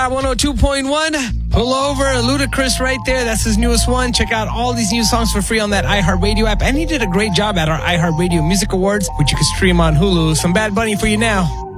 Hot 102.1. Pull over. Ludacris right there. That's his newest one. Check out all these new songs for free on that iHeartRadio app. And he did a great job at our iHeartRadio Music Awards, which you can stream on Hulu. Some Bad Bunny for you now.